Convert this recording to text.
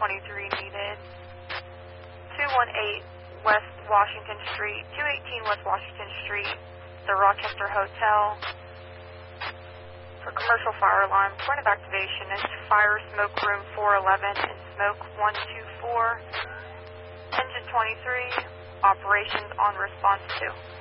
23 needed. 218 West Washington Street, 218 West Washington Street, the Rochester Hotel. For commercial fire alarm, point of activation is fire smoke room 411 and smoke 124. Engine 23, operations on response 2.